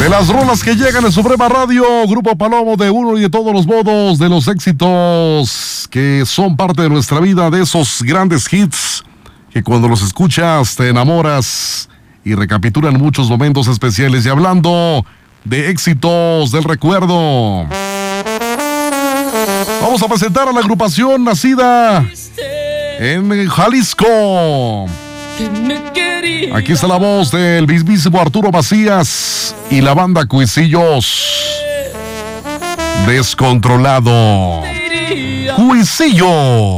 De las rolas que llegan en Suprema Radio, Grupo Palomo, de uno y de todos los modos, de los éxitos que son parte de nuestra vida, de esos grandes hits que cuando los escuchas te enamoras y recapitulan muchos momentos especiales. Y hablando de éxitos del recuerdo, vamos a presentar a la agrupación nacida en Jalisco. Aquí está la voz del mismísimo Arturo Macías y la banda Cuisillos. Descontrolado. Cuisillo.